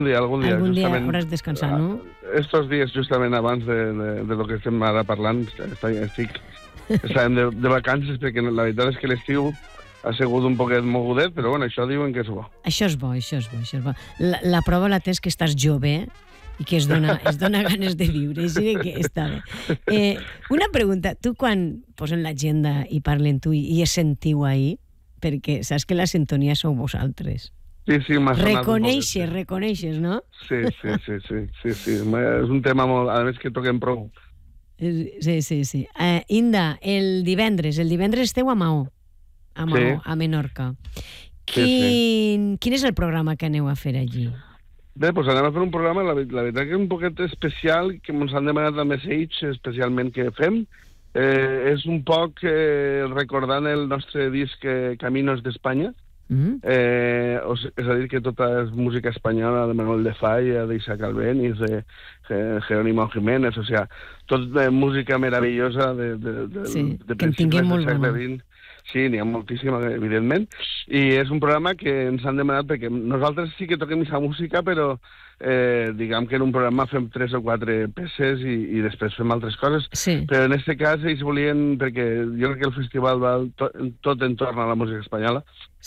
Algun dia hauràs descansat, no? Estos dies, justament abans de lo que estem ara parlant, estàvem de vacances, perquè la veritat és que l'estiu ha sigut un poquet mogudet, però bueno, això diuen que és bo. Això és bo. La prova la tens que estàs jove i que es dona ganes de viure, així que està bé. Una pregunta, tu quan posen l'agenda i parlen tu i es sentiu ahir, perquè saps que la sintonia sou vosaltres. Sí, m'ha sonat Reconeixes, no? Sí. És un tema molt... A més que toquem prou. Sí. Inda, el divendres esteu a Maó, a Menorca. Quin és el programa que aneu a fer allí? Bé, doncs anem a fer un programa, la veritat que és un poquet especial, que ens han demanat a Message, especialment que fem. És un poc recordant el nostre disc Caminos d'Espanya. És a dir, que tota és música espanyola de Manuel de Falla, d'Isaac Albéniz, de Jerónimo Jiménez, o sigui, tot música meravellosa de principis del segle XX. Sí, n'hi ha moltíssima, evidentment, i és un programa que ens han demanat perquè nosaltres sí que toquem aquesta música, però diguem que en un programa fem 3 o 4 peces i després fem altres coses, però en aquest cas ells volien, perquè jo crec que el festival va tot entorn a la música espanyola,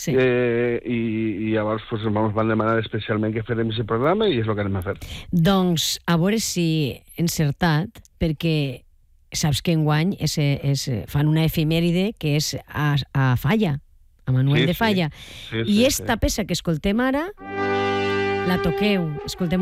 i llavors ens van demanar especialment que farem aquest programa i és el que anem a fer. Doncs a veure si he encertat, perquè saps que enguany fan una efemèride que és a Falla, a Manuel de Falla. I esta peça que escoltem ara la toqueu. Escoltem